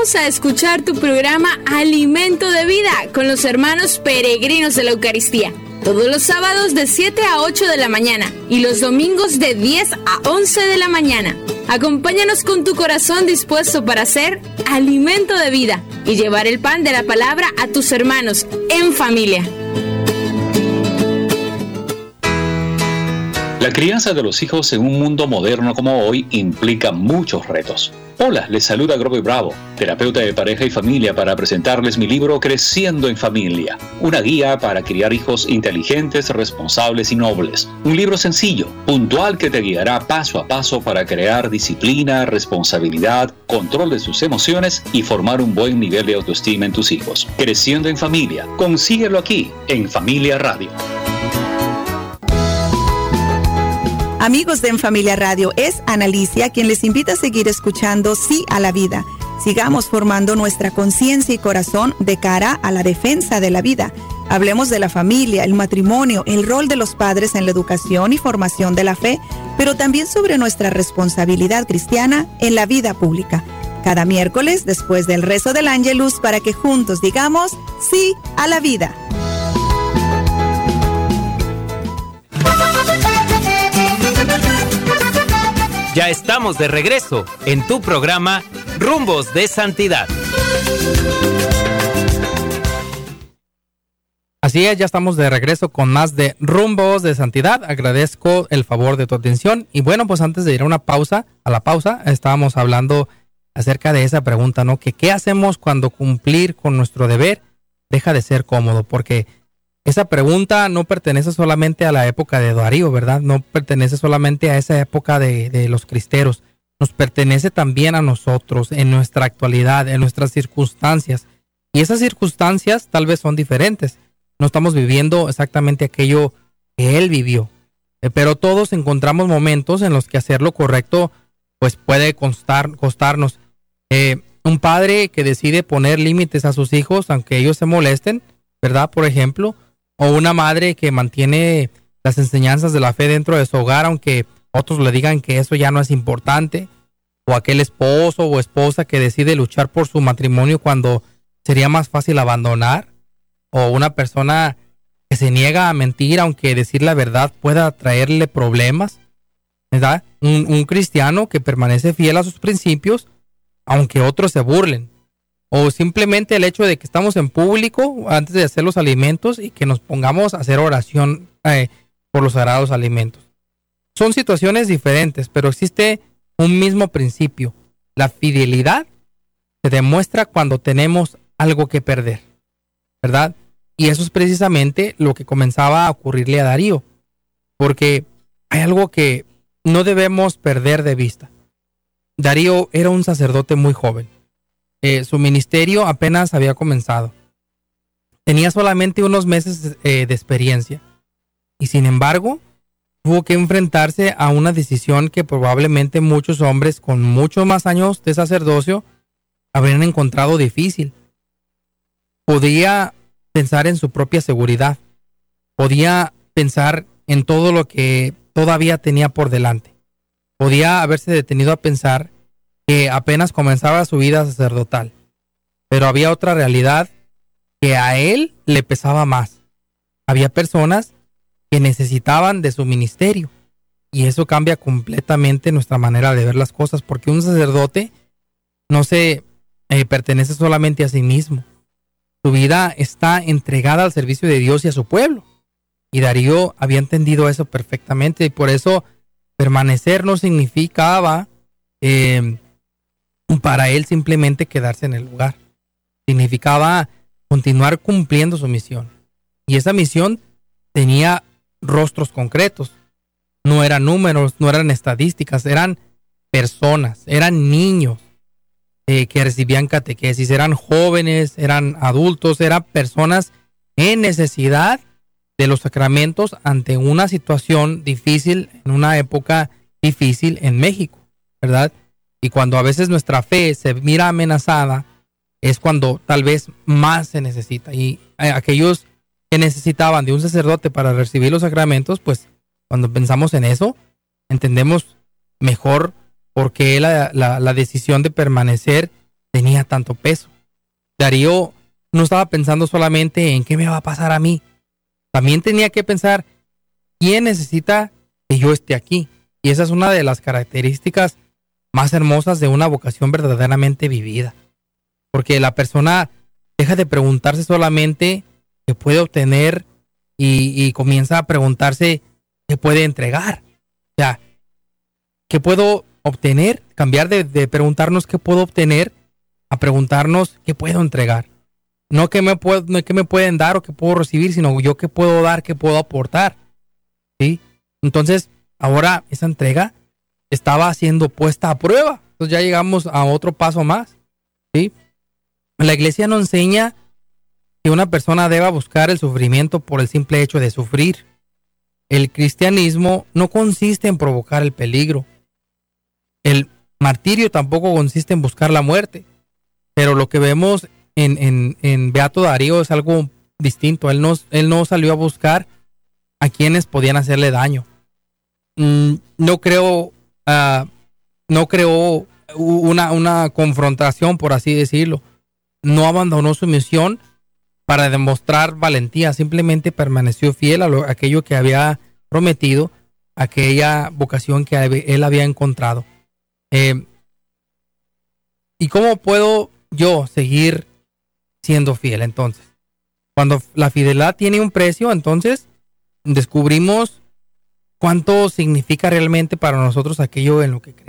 invitamos a escuchar tu programa Alimento de Vida con los hermanos peregrinos de la Eucaristía. Todos los sábados de 7 a 8 de la mañana y los domingos de 10 a 11 de la mañana. Acompáñanos con tu corazón dispuesto para ser alimento de vida y llevar el pan de la palabra a tus hermanos en familia. La crianza de los hijos en un mundo moderno como hoy implica muchos retos. Hola, les saluda Grover Bravo, terapeuta de pareja y familia, para presentarles mi libro Creciendo en Familia, una guía para criar hijos inteligentes, responsables y nobles. Un libro sencillo, puntual, que te guiará paso a paso para crear disciplina, responsabilidad, control de sus emociones y formar un buen nivel de autoestima en tus hijos. Creciendo en Familia, consíguelo aquí en Familia Radio. Amigos de En Familia Radio, es Analicia quien les invita a seguir escuchando Sí a la Vida. Sigamos formando nuestra conciencia y corazón de cara a la defensa de la vida. Hablemos de la familia, el matrimonio, el rol de los padres en la educación y formación de la fe, pero también sobre nuestra responsabilidad cristiana en la vida pública. Cada miércoles, después del rezo del Ángelus, para que juntos digamos Sí a la Vida. Ya estamos de regreso en tu programa Rumbos de Santidad. Así es, ya estamos de regreso con más de Rumbos de Santidad. Agradezco el favor de tu atención. Y bueno, pues antes de ir a la pausa, estábamos hablando acerca de esa pregunta, ¿no? Que ¿qué hacemos cuando cumplir con nuestro deber deja de ser cómodo? Porque esa pregunta no pertenece solamente a la época de Darío, ¿verdad? No pertenece solamente a esa época de los cristeros. Nos pertenece también a nosotros, en nuestra actualidad, en nuestras circunstancias. Y esas circunstancias tal vez son diferentes. No estamos viviendo exactamente aquello que él vivió. Pero todos encontramos momentos en los que hacer lo correcto pues puede costarnos. Un padre que decide poner límites a sus hijos, aunque ellos se molesten, ¿verdad? Por ejemplo, o una madre que mantiene las enseñanzas de la fe dentro de su hogar, aunque otros le digan que eso ya no es importante, o aquel esposo o esposa que decide luchar por su matrimonio cuando sería más fácil abandonar, o una persona que se niega a mentir aunque decir la verdad pueda traerle problemas, ¿verdad? Un cristiano que permanece fiel a sus principios aunque otros se burlen. O simplemente el hecho de que estamos en público antes de hacer los alimentos y que nos pongamos a hacer oración por los sagrados alimentos. Son situaciones diferentes, pero existe un mismo principio. La fidelidad se demuestra cuando tenemos algo que perder, ¿verdad? Y eso es precisamente lo que comenzaba a ocurrirle a Darío, porque hay algo que no debemos perder de vista. Darío era un sacerdote muy joven. Su ministerio apenas había comenzado. Tenía solamente unos meses de experiencia. Y sin embargo, tuvo que enfrentarse a una decisión que probablemente muchos hombres con muchos más años de sacerdocio habrían encontrado difícil. Podía pensar en su propia seguridad. Podía pensar en todo lo que todavía tenía por delante. Podía haberse detenido a pensar que apenas comenzaba su vida sacerdotal. Pero había otra realidad que a él le pesaba más. Había personas que necesitaban de su ministerio. Y eso cambia completamente nuestra manera de ver las cosas, porque un sacerdote no se pertenece solamente a sí mismo. Su vida está entregada al servicio de Dios y a su pueblo. Y Darío había entendido eso perfectamente, y por eso permanecer no significaba para él simplemente quedarse en el lugar. Significaba continuar cumpliendo su misión. Y esa misión tenía rostros concretos. No eran números, no eran estadísticas, eran personas, eran niños que recibían catequesis, eran jóvenes, eran adultos, eran personas en necesidad de los sacramentos ante una situación difícil, en una época difícil en México, ¿verdad? Y cuando a veces nuestra fe se mira amenazada, es cuando tal vez más se necesita. Y aquellos que necesitaban de un sacerdote para recibir los sacramentos, pues cuando pensamos en eso, entendemos mejor por qué la decisión de permanecer tenía tanto peso. Darío no estaba pensando solamente en qué me va a pasar a mí. También tenía que pensar quién necesita que yo esté aquí. Y esa es una de las características más hermosas de una vocación verdaderamente vivida. Porque la persona deja de preguntarse solamente qué puede obtener y comienza a preguntarse qué puede entregar. O sea, ¿qué puedo obtener? Cambiar de preguntarnos qué puedo obtener a preguntarnos qué puedo entregar. No qué me pueden dar o qué puedo recibir, sino yo qué puedo dar, qué puedo aportar. ¿Sí? Entonces, ahora esa entrega estaba siendo puesta a prueba. Entonces ya llegamos a otro paso más. ¿Sí? La iglesia no enseña que una persona deba buscar el sufrimiento por el simple hecho de sufrir. El cristianismo no consiste en provocar el peligro. El martirio tampoco consiste en buscar la muerte. Pero lo que vemos en Beato Darío es algo distinto. Él no salió a buscar a quienes podían hacerle daño. No creó una confrontación, por así decirlo. No abandonó su misión para demostrar valentía. Simplemente permaneció fiel a aquello que había prometido, aquella vocación que él había encontrado. ¿Y cómo puedo yo seguir siendo fiel entonces? Cuando la fidelidad tiene un precio, entonces descubrimos cuánto significa realmente para nosotros aquello en lo que creemos.